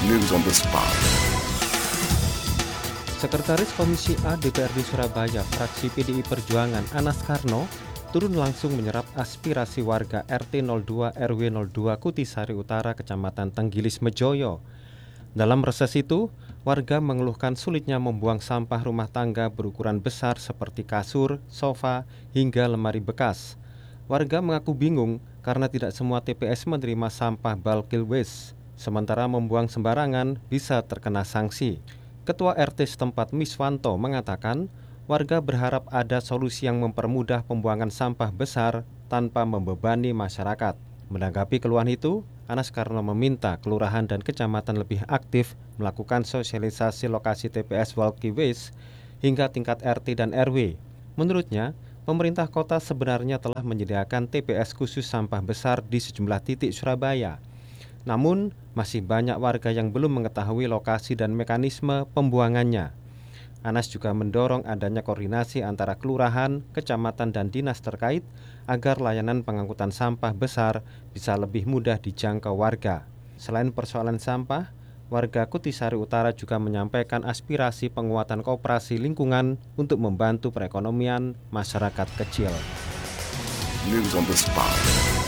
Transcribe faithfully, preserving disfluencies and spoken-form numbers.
News on the spot. Sekretaris Komisi A D P R D Surabaya, fraksi P D I Perjuangan, Anas Karno, turun langsung menyerap aspirasi warga R T nol dua R W nol dua Kutisari Utara, Kecamatan Tenggilis Mejoyo. Dalam reses itu, warga mengeluhkan sulitnya membuang sampah rumah tangga berukuran besar seperti kasur, sofa, hingga lemari bekas. Warga mengaku bingung karena tidak semua T P S menerima sampah bulky waste, sementara membuang sembarangan bisa terkena sanksi. Ketua R T setempat Miswanto mengatakan, warga berharap ada solusi yang mempermudah pembuangan sampah besar tanpa membebani masyarakat. Menanggapi keluhan itu, Anas Karno meminta kelurahan dan kecamatan lebih aktif melakukan sosialisasi lokasi T P S bulky waste hingga tingkat R T dan R W. Menurutnya, pemerintah kota sebenarnya telah menyediakan T P S khusus sampah besar di sejumlah titik Surabaya. Namun, masih banyak warga yang belum mengetahui lokasi dan mekanisme pembuangannya. Anas juga mendorong adanya koordinasi antara kelurahan, kecamatan, dan dinas terkait agar layanan pengangkutan sampah besar bisa lebih mudah dijangkau warga. Selain persoalan sampah, warga Kutisari Utara juga menyampaikan aspirasi penguatan koperasi lingkungan untuk membantu perekonomian masyarakat kecil. News on the spot.